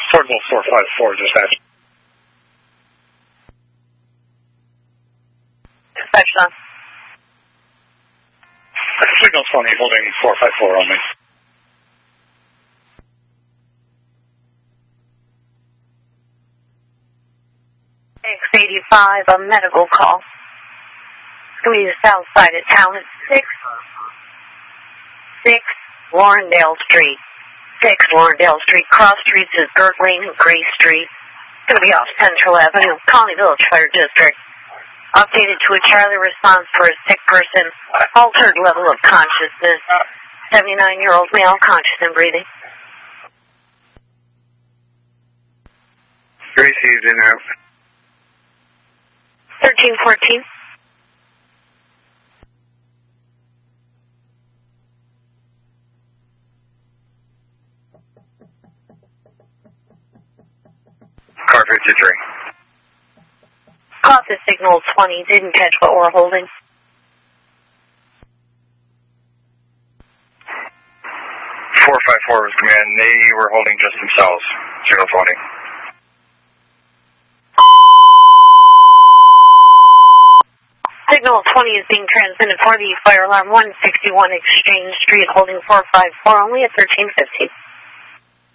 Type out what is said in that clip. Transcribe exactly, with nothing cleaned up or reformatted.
Cardinal four five four, dispatch. Dispatch on. Signal twenty, holding four five four only. X eighty-five, a medical call. It's going to be the south side of town at six, six Warrendale Street. six Warrendale Street. Cross streets is Gert Lane and Gray Street. It's going to be off Central Avenue, Colony Village Fire District. Updated to a Charlie response for a sick person, altered level of consciousness, seventy-nine-year-old male, conscious and breathing. Gracie's in out. thirteen fourteen. Car fifty-three. Caught the signal twenty, didn't catch what we're holding. four five four was command. They were holding just themselves. Signal twenty. Signal twenty is being transmitted for the fire alarm one sixty-one Exchange Street, holding four five four only at thirteen fifteen.